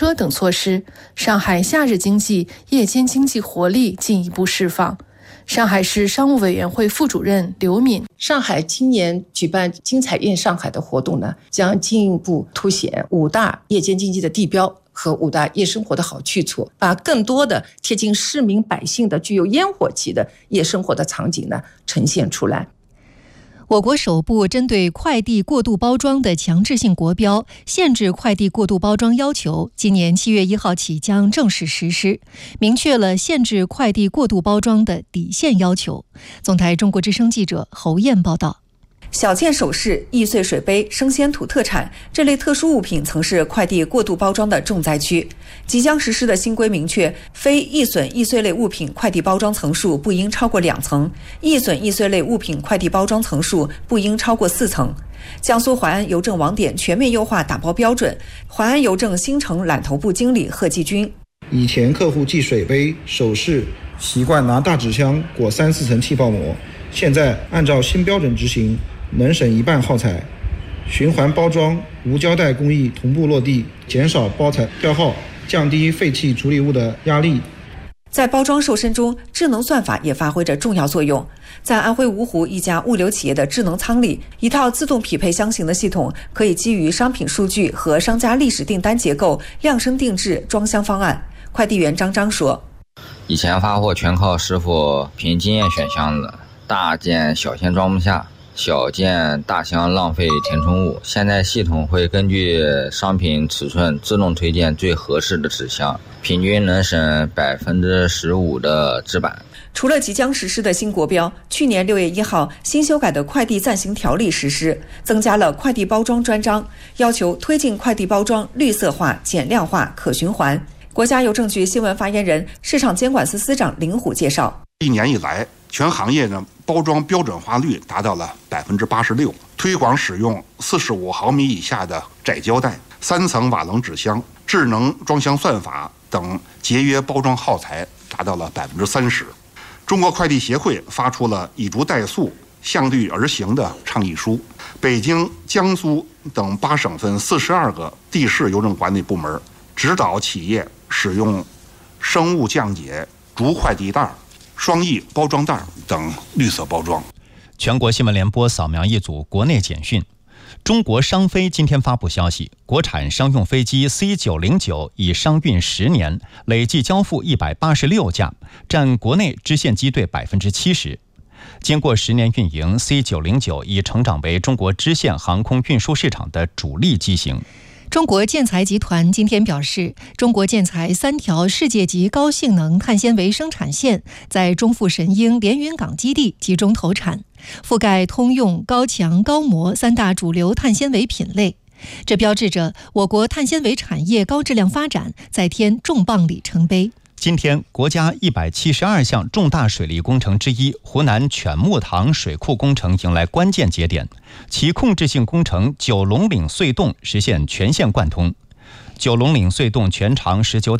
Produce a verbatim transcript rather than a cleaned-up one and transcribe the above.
车等措施，上海夏日经济、夜间经济活力进一步释放。上海市商务委员会副主任刘敏： 上海今年举办精彩艳上海的活动呢，将进一步凸显五大夜间经济的地标和五大夜生活的好去处，把更多的贴近市民百姓的具有烟火气的夜生活的场景呢呈现出来。 我国首部针对快递过度包装的强制性国标，限制快递过度包装要求，今年七月一号起将正式实施，明确了限制快递过度包装的底线要求。总台中国之声记者侯燕报道。 小件首饰、易碎水杯、生鲜土特产这类特殊物品曾是快递过度包装的重灾区。即将实施的新规明确，非易损易碎类物品快递包装层数不应超过两层，易损易碎类物品快递包装层数不应超过四层。江苏淮安邮政网点全面优化打包标准。淮安邮政新城揽头部经理贺继军： 以前客户寄水杯、首饰习惯拿大纸箱裹三四层气泡膜，现在按照新标准执行，能省一半耗材，循环包装、无胶带工艺同步落地，减少包材标耗，降低废弃处理物的压力。 在包装瘦身中，智能算法也发挥着重要作用。在安徽芜湖一家物流企业的智能仓里，一套自动匹配箱型的系统可以基于商品数据和商家历史订单结构量身定制装箱方案。快递员张张说： 以前发货全靠师傅凭经验选箱子，大件小件装不下，小件大箱浪费填充物，现在系统会根据商品尺寸自动推荐最合适的纸箱，平均能省百分之十五的纸板。 除了即将实施的新国标，去年六月一号新修改的快递暂行条例实施，增加了快递包装专章，要求推进快递包装绿色化、减量化、可循环。国家邮政局新闻发言人、市场监管司司长林虎介绍： 一年以来，全行业呢包装标准化率达到了百分之八十六，推广使用四十五毫米以下的窄胶带、三层瓦楞纸箱、智能装箱算法等节约包装耗材达到了百分之三十。中国快递协会发出了以逐代速、向律而行的倡议书。北京、江苏等八省份四十二个地市邮政管理部门指导企业使用生物降解、竹快递袋、双翼包装袋等绿色包装。 全国新闻联播扫描一组国内简讯。中国商飞今天发布消息，国产商用飞机 C 九零九已商运十年，累计交付一百八十六架，占国内支线机队百分之七十。经过十年运营 ，C 九零九已成长为中国支线航空运输市场的主力机型。 中国建材集团今天表示，中国建材三条世界级高性能碳纤维生产线在中富神鹰连云港基地集中投产，覆盖通用、高强、高模三大主流碳纤维品类。这标志着我国碳纤维产业高质量发展再添重磅里程碑。 今天，国家一百七十二项重大水利工程之一湖南犬木塘水库工程迎来关键节点，其控制性工程九龙岭隧洞实现全线贯通。九龙岭隧洞全长十九